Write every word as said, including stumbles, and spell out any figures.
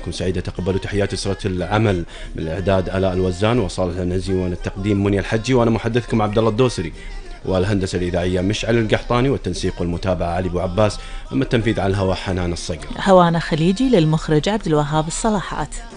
أيامكم سعيدة. تقبلوا تحيات أسرة العمل من الإعداد آلاء الوزان وصالح النزي والتقديم منى الحجي، وأنا محدثكم عبد الله الدوسري، والهندسة الإذاعية مشعل القحطاني، والتنسيق والمتابعة علي أبو عباس، أما التنفيذ على الهواء حنان الصقر. هوانا خليجي، للمخرج عبد الوهاب الصلاحات.